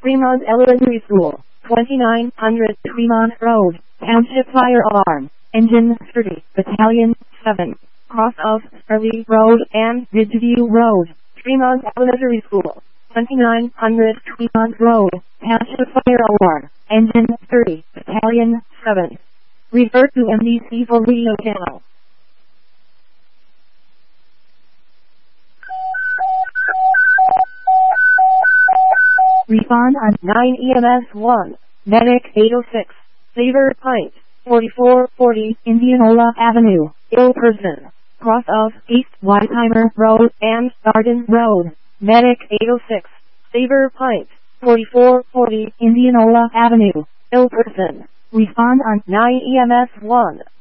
Fremont Elementary School, 2900 Fremont Road, Township Fire Alarm, Engine 30, Battalion 7, cross of Early Road and Ridgeview Road, Fremont Elementary School, 2900 Fremont Road, Township Fire Alarm, Engine 30, Battalion 7. Refer to MDC for radio channel. Respond on 9 EMS 1, Medic 806, Saver Pint, 4440 Indianola Avenue, ill person, cross of East Weisheimer Road and Garden Road, Medic 806, Saver Pint, 4440 Indianola Avenue, ill person. Respond on 9 EMS 1.